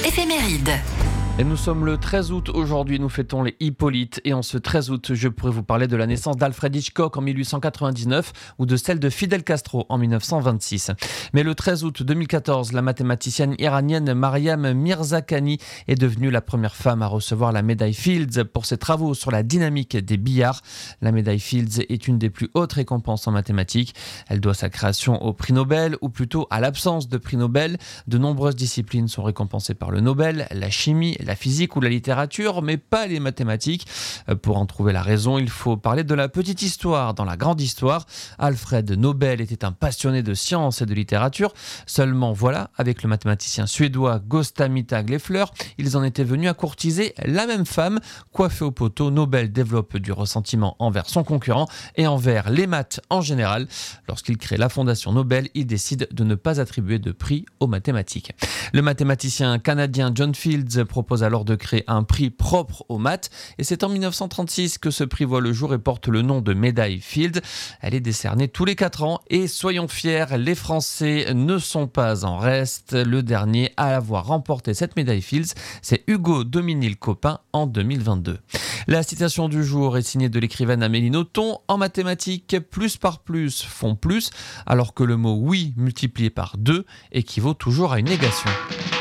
Éphéméride. Et nous sommes le 13 août aujourd'hui, nous fêtons les Hippolytes. Et en ce 13 août, je pourrais vous parler de la naissance d'Alfred Hitchcock en 1899 ou de celle de Fidel Castro en 1926. Mais le 13 août 2014, la mathématicienne iranienne Mariam Mirzakhani est devenue la première femme à recevoir la médaille Fields pour ses travaux sur la dynamique des billards. La médaille Fields est une des plus hautes récompenses en mathématiques. Elle doit sa création au prix Nobel, ou plutôt à l'absence de prix Nobel. De nombreuses disciplines sont récompensées par le Nobel, la chimie, la physique ou la littérature, mais pas les mathématiques. Pour en trouver la raison, il faut parler de la petite histoire. Dans la grande histoire, Alfred Nobel était un passionné de sciences et de littérature. Seulement voilà, avec le mathématicien suédois Gösta Mittag Leffler, ils en étaient venus à courtiser la même femme. Coiffé au poteau, Nobel développe du ressentiment envers son concurrent et envers les maths en général. Lorsqu'il crée la fondation Nobel, il décide de ne pas attribuer de prix aux mathématiques. Le mathématicien canadien John Fields propose alors de créer un prix propre aux maths, et c'est en 1936 que ce prix voit le jour et porte le nom de médaille Fields. Elle est décernée tous les 4 ans et soyons fiers, les Français ne sont pas en reste. Le dernier à avoir remporté cette médaille Fields, c'est Hugo Dominil-Copin en 2022. La citation du jour est signée de l'écrivaine Amélie Nothomb. En mathématiques, plus par plus font plus, alors que le mot oui multiplié par 2 équivaut toujours à une négation.